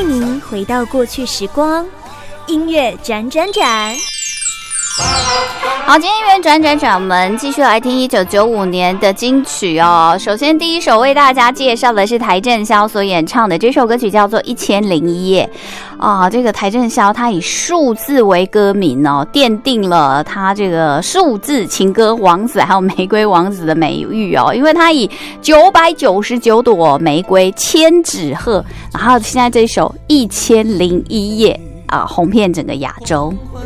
您回到过去时光，音乐转转转。 好，今天音乐转转转，我们继续来听1995年的金曲哦。首先第一首为大家介绍的是邰正宵所演唱的，这首歌曲叫做《1001夜》啊。这个邰正宵他以数字为歌名哦，奠定了他这个数字情歌王子还有玫瑰王子的美誉哦。因为他以999朵玫瑰千纸鹤，然后现在这首《1001夜》啊，红遍整个亚洲。